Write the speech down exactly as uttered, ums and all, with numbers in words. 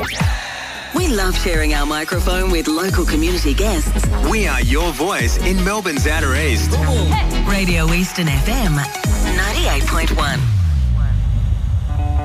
We love sharing our microphone with local community guests. We are your voice in Melbourne's Outer East. Radio Eastern F M, ninety-eight point one.